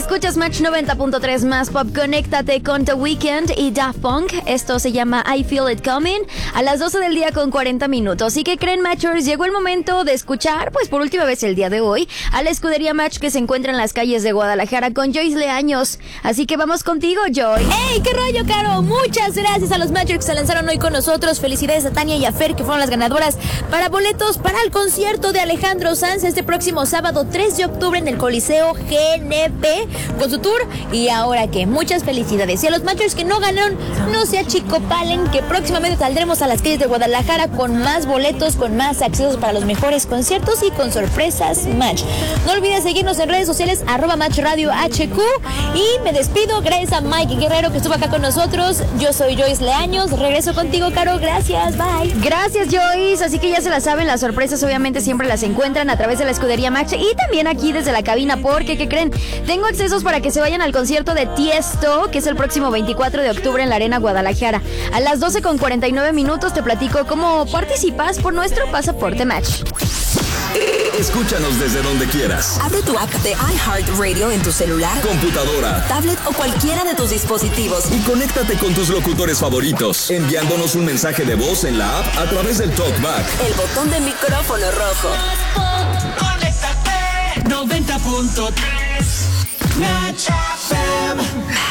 Escuchas Match 90.3 más pop. Conéctate con The Weeknd y Daft Punk. Esto se llama I Feel It Coming a las 12 del día con 40 minutos. ¿Y qué creen, Matchers? Llegó el momento de escuchar, pues por última vez el día de hoy, a la escudería Match que se encuentra en las calles de Guadalajara con Joyce Leaños. Así que vamos contigo, Joy. ¡Ey! ¿Qué rollo, Caro? Muchas gracias a los Matchers que se lanzaron hoy con nosotros. Felicidades a Tania y a Fer, que fueron las ganadoras para boletos para el concierto de Alejandro Sanz este próximo sábado 3 de octubre en el Coliseo GNP con su tour. Y ahora que muchas felicidades. Y a los Matchers que no ganaron, no se achicopalen, que próximamente saldremos a las calles de Guadalajara con más boletos, con más accesos para los mejores conciertos y con sorpresas Match. No olvides seguirnos en redes sociales @Match Radio HQ. Y me despido, gracias a Mike Guerrero que estuvo acá con nosotros. Yo soy Joyce Leaños, regreso contigo, Caro, gracias, bye. Gracias, Joyce. Así que ya se la saben, las sorpresas obviamente siempre las encuentran a través de la escudería Match y también aquí desde la cabina, porque, ¿qué creen? Tengo accesos para que se vayan al concierto de Tiesto, que es el próximo 24 de octubre en la Arena Guadalajara. A las 12 con 49 minutos te platico cómo participas por nuestro pasaporte Match. Escúchanos desde donde quieras. Abre tu app de iHeartRadio en tu celular, computadora, tablet o cualquiera de tus dispositivos. Y conéctate con tus locutores favoritos, enviándonos un mensaje de voz en la app a través del TalkBack. El botón de micrófono rojo. Conéctate 90.3 Match FM.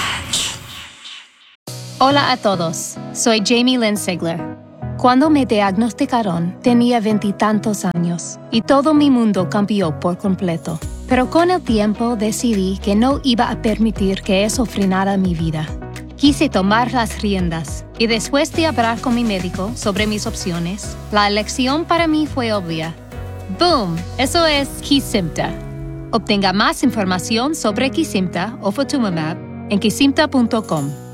Hola a todos, soy Jamie Lynn Sigler. Cuando me diagnosticaron, tenía 20 y tantos años y todo mi mundo cambió por completo. Pero con el tiempo decidí que no iba a permitir que eso frenara mi vida. Quise tomar las riendas y después de hablar con mi médico sobre mis opciones, la elección para mí fue obvia. ¡Boom! Eso es Kesimpta. Obtenga más información sobre Kesimpta o Ofatumumab en kesimpta.com.